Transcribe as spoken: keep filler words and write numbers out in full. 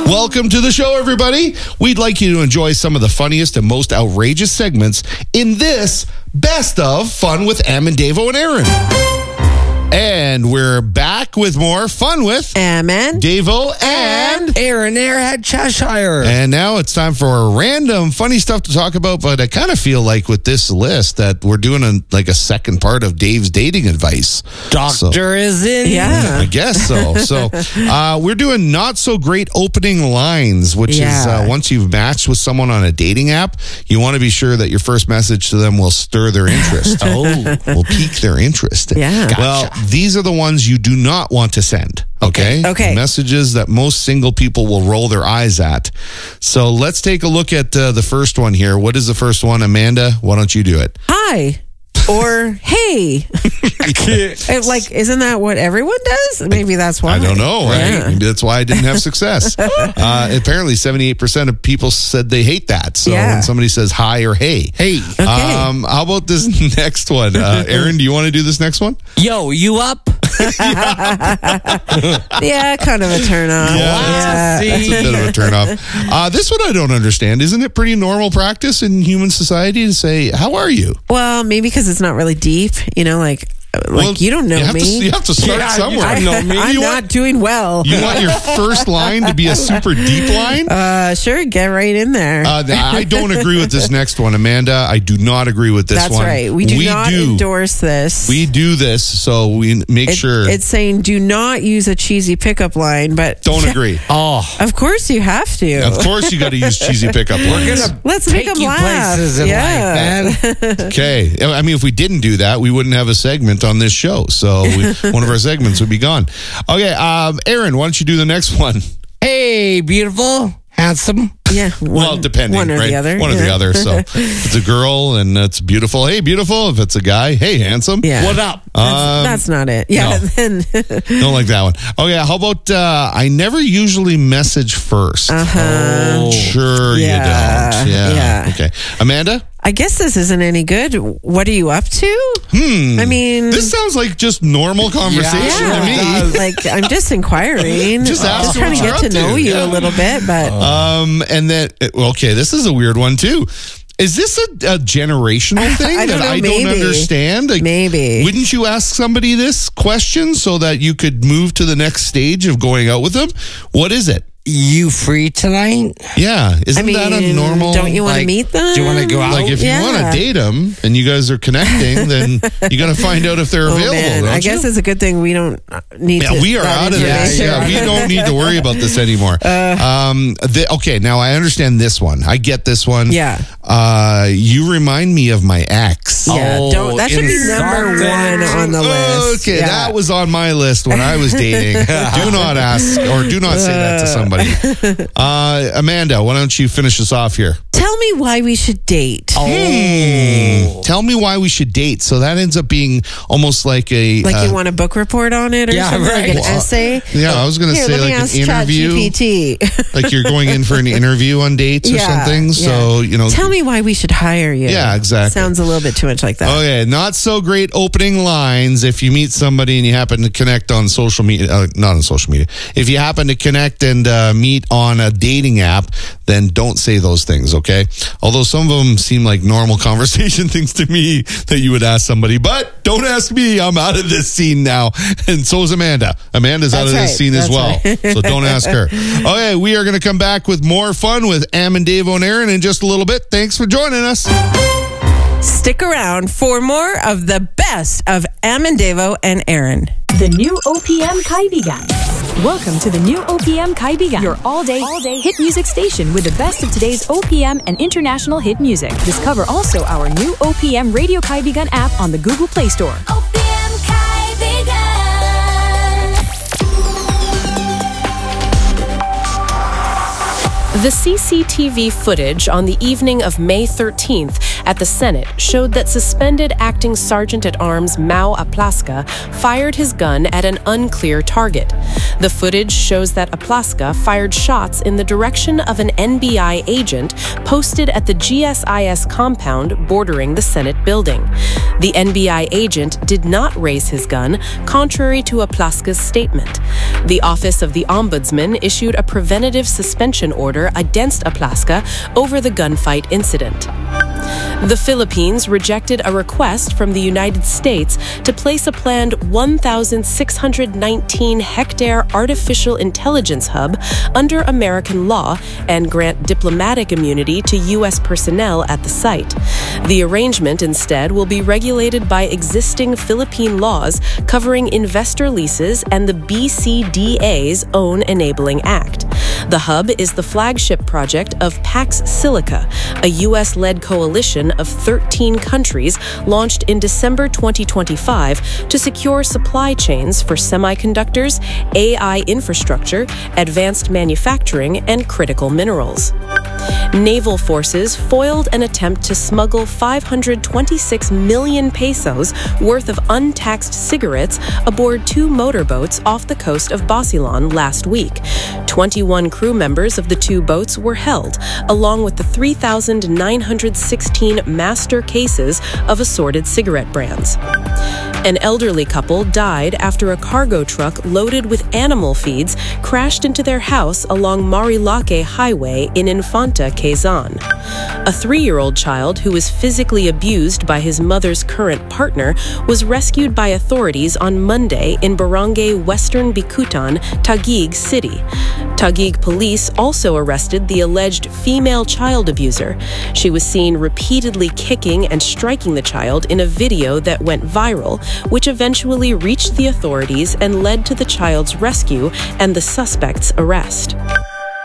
Welcome to the show, everybody. We'd like you to enjoy some of the funniest and most outrageous segments in this Best of Fun with Am and Davo and Aaron. And we're back with more Fun with Am and Davo and Aaron Airhead Cheshire. And now it's time for random funny stuff to talk about. But I kind of feel like with this list that we're doing a, like a second part of Dave's dating advice. Doctor So, is in. Yeah. I guess so. So uh, we're doing not so great opening lines, which Yeah. is uh, once you've matched with someone on a dating app, you want to be sure that your first message to them will stir their interest. Oh. Will pique their interest. Yeah. Gotcha. Well, these are the ones you do not want to send. Okay. Okay. Messages that most single people will roll their eyes at. So let's take a look at uh, the first one here. What is the first one? Amanda, why don't you do it? Hi. Or hey. It, like, isn't that what everyone does? Maybe that's why. I don't know, right? Yeah. Maybe that's why I didn't have success. uh, apparently, seventy-eight percent of people said they hate that. So Yeah. when somebody says hi or hey. Hey. Okay. Um, how about this next one? Uh, Aaron, do you want to do this next one? Yo, you up? Yeah, kind of a turn on. Yeah, Yeah. That's a bit of a turn off. Uh, this one I don't understand. Isn't it pretty normal practice in human society to say, how are you? Well, maybe because it's not really deep, you know, like, like Well, you don't know you have me. To, you have to start Yeah, you somewhere. don't know me. I'm You not want- doing well. You want your first line to be a super deep line? Uh, sure, get right in there. Uh, I don't agree with this next one, Amanda. I do not agree with this That's one. right. We do not endorse this. We do this, so we make It- sure. It's saying do not use a cheesy pickup line, but Don't agree. Oh. of course you have to. Of course, you got to use cheesy pickup lines. gonna Let's make take them you laugh. places in Yeah. life, man. Okay. I mean, if we didn't do that, we wouldn't have a segment on this show. So we, one of our segments would be gone. Okay. Um, Aaron, why don't you do the next one? Hey, beautiful, handsome. Yeah. One, Well, depending, one or right? the other. One or yeah. the other. So if it's a girl and it's beautiful, hey, beautiful. If it's a guy, hey, handsome. Yeah. What up? Um, That's not it. Yeah. no. Then Don't like that one. Okay, how about uh, I never usually message first. Uh-huh. Oh. Sure Yeah, you don't. Yeah. yeah. Okay. Amanda? I guess this isn't any good. What are you up to? Hmm. I mean, This sounds like just normal conversation yeah, to me. like I'm just inquiring, Just ask trying to what get you're to up know to. you Yeah. a little bit. But Um, and then, okay, this is a weird one too. Is this a, a generational thing I don't that know, I maybe. don't understand? Like, Maybe. Wouldn't you ask somebody this question so that you could move to the next stage of going out with them? What is it? You free tonight? Yeah, isn't I mean, that a normal? don't you want to like, meet them? do you wanna go out? Like if Yeah. you want to date them and you guys are connecting, then you got to find out if they're Oh, available. man. don't I guess you? it's a good thing we don't need Yeah, to. we are that out of this. information. Yeah, we don't need to worry about this anymore. um, the, okay, now I understand this one. I get this one. Yeah. Uh, you remind me of my ex. Yeah, Oh, don't. That should be number insulting. one on the list. Okay, Yeah. that was on my list when I was dating. Do not ask or do not say that to somebody. Uh, Amanda, why don't you finish us off here? Tell me why we should date. Hmm. Tell me why we should date. So that ends up being almost like a Like uh, you want a book report on it or Yeah, something, right. like an Well, essay. yeah, I was going to Here, say let me like ask an interview. ChatGPT. Like you're going in for an interview on dates or Yeah, something. So, yeah. you know. Tell me why we should hire you. Yeah, exactly. Sounds a little bit too much like that. Okay, not so great opening lines if you meet somebody and you happen to connect on social media, uh, not on social media. If you happen to connect and uh, meet on a dating app, then don't say those things, okay? Although some of them seem like normal conversation things to me that you would ask somebody, but don't ask me. I'm out of this scene now. And so is Amanda. Amanda's out That's of this right. scene as That's well. right. So don't ask her. Okay, we are going to come back with more fun with Am and Davo and Aaron in just a little bit. Thanks for joining us. Stick around for more of the best of Am and Davo and Aaron. The new O P M Kaibigan. Welcome to the new O P M Kaibigan, your all-day, all-day hit music station with the best of today's O P M and international hit music. Discover also our new O P M Radio Kaibigan app on the Google Play Store. O P M Kaibigan. The C C T V footage on the evening of May thirteenth at the Senate showed that suspended acting Sergeant-at-Arms Mao Aplaska fired his gun at an unclear target. The footage shows that Aplaska fired shots in the direction of an N B I agent posted at the G S I S compound bordering the Senate building. The N B I agent did not raise his gun, contrary to Aplaska's statement. The Office of the Ombudsman issued a preventative suspension order against Aplaska over the gunfight incident. The Philippines rejected a request from the United States to place a planned one thousand six hundred nineteen hectare artificial intelligence hub under American law and grant diplomatic immunity to U S personnel at the site. The arrangement instead will be regulated by existing Philippine laws covering investor leases and the B C D A's own Enabling Act. The hub is the flagship project of Pax Silica, a U S-led coalition of thirteen countries launched in December twenty twenty-five to secure supply chains for semiconductors, A I infrastructure, advanced manufacturing, and critical minerals. Naval forces foiled an attempt to smuggle five hundred twenty-six million pesos worth of untaxed cigarettes aboard two motorboats off the coast of Basilan last week. twenty-one crew members of the two boats were held, along with the three thousand nine hundred sixteen master cases of assorted cigarette brands. An elderly couple died after a cargo truck loaded with animal feeds crashed into their house along Marilake Highway in Infanta, Quezon. A three-year-old child who was physically abused by his mother's current partner was rescued by authorities on Monday in Barangay Western Bikutan, Taguig City. Taguig police also arrested the alleged female child abuser. She was seen repeatedly kicking and striking the child in a video that went viral, which eventually reached the authorities and led to the child's rescue and the suspect's arrest.